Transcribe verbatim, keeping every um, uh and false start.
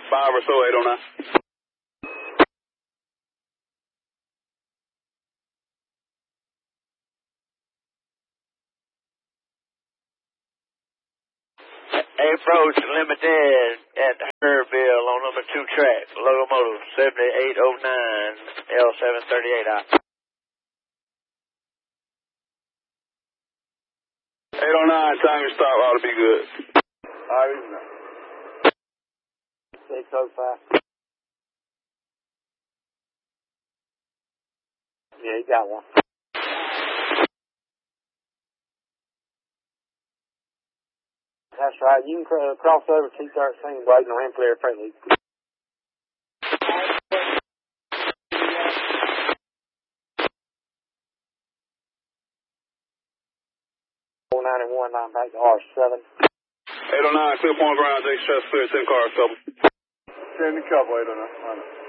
Five or so, eight oh nine. Approach Limited at Hunterville on number two track, locomotive seventy-eight oh nine L seven thirty-eight out. eight oh nine, time your stop ought to be good. All right. six oh five. Yeah, you got one. That's right. You can cr- cross over two thirteen, waiting on Ampere Freight Lead. four ninety-one, line back to R seven. eight oh nine, clear point ground, Jake Stress clear, ten cars, couple. Send a couple, eight oh nine.